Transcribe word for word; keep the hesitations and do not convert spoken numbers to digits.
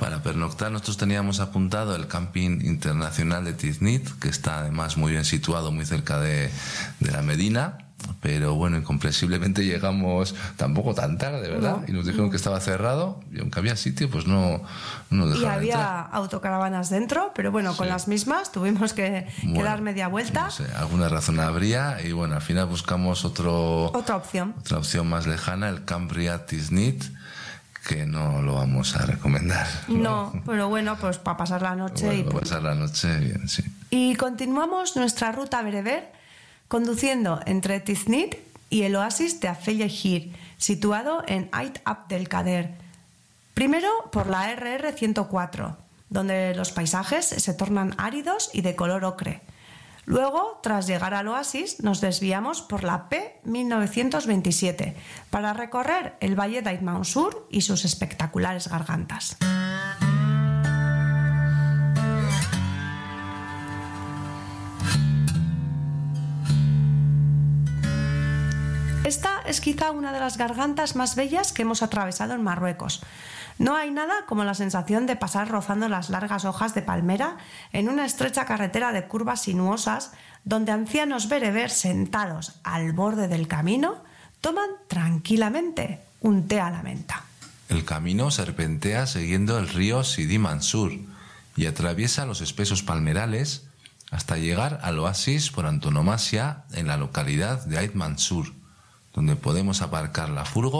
Para pernoctar nosotros teníamos apuntado el Camping Internacional de Tiznit, que está además muy bien situado, muy cerca de, de la Medina. Pero bueno, incomprensiblemente llegamos tampoco tan tarde, ¿verdad? No. Y nos dijeron que estaba cerrado y aunque había sitio, pues no, no nos Y dejaron había entrar. autocaravanas dentro, pero bueno, con Sí. las mismas tuvimos que, que Bueno, dar media vuelta. No sé, alguna razón habría y bueno, al final buscamos otro, Otra opción. otra opción más lejana, el Camp Riad Tiznit, que no lo vamos a recomendar. No, pero bueno, pues para pasar la noche Bueno, y para punto. pasar la noche bien, sí. Y continuamos nuestra ruta bereber conduciendo entre Tiznit y el oasis de Afellahir, situado en Ait Abdelkader. Primero por la erre erre ciento cuatro, donde los paisajes se tornan áridos y de color ocre. Luego, tras llegar al oasis, nos desviamos por la pe mil novecientos veintisiete para recorrer el valle de Ait Mansour y sus espectaculares gargantas. Esta es quizá una de las gargantas más bellas que hemos atravesado en Marruecos. No hay nada como la sensación de pasar rozando las largas hojas de palmera en una estrecha carretera de curvas sinuosas donde ancianos bereber sentados al borde del camino toman tranquilamente un té a la menta. El camino serpentea siguiendo el río Sidi Mansur y atraviesa los espesos palmerales hasta llegar al oasis por antonomasia en la localidad de Ait Mansour, donde podemos aparcar la furgo